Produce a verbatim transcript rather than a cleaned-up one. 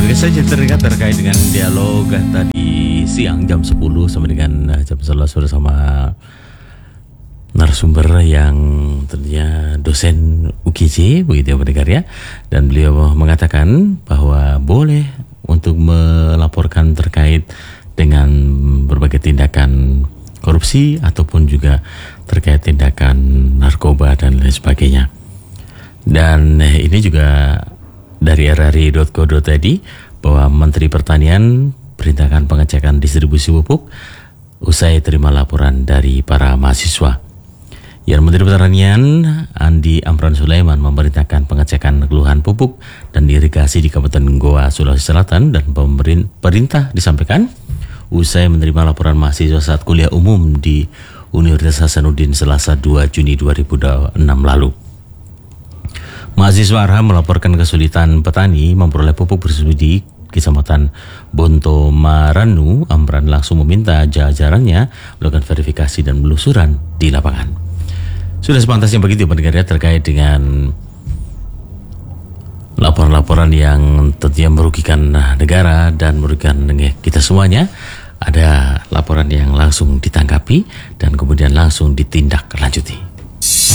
Mereka saja teringat terkait dengan dialog tadi siang jam sepuluh sampai dengan jam sebelas bersama narasumber yang tentunya dosen U G J begitu ya pendengar ya, dan beliau mengatakan bahwa boleh untuk melaporkan terkait dengan berbagai tindakan korupsi ataupun juga terkait tindakan narkoba dan lain sebagainya. Dan ini juga dari r r i titik co titik i d bahwa Menteri Pertanian perintahkan pengecekan distribusi pupuk usai terima laporan dari para mahasiswa. Yang Menteri Pertanian Andi Amran Sulaiman memerintahkan pengecekan keluhan pupuk dan irigasi di Kabupaten Goa, Sulawesi Selatan, dan pemerintah disampaikan usai menerima laporan mahasiswa saat kuliah umum di Universitas Hasanuddin Selasa dua Juni dua ribu enam lalu. Mahasiswa Arham melaporkan kesulitan petani memperoleh pupuk bersubsidi Kecamatan Bonto Maranu. Amran langsung meminta jajarannya melakukan verifikasi dan penelusuran di lapangan. Sudah sepantasnya begitu pendengar ya, terkait dengan laporan-laporan yang tentunya merugikan negara dan merugikan kita semuanya. Ada laporan yang langsung ditanggapi dan kemudian langsung ditindaklanjuti.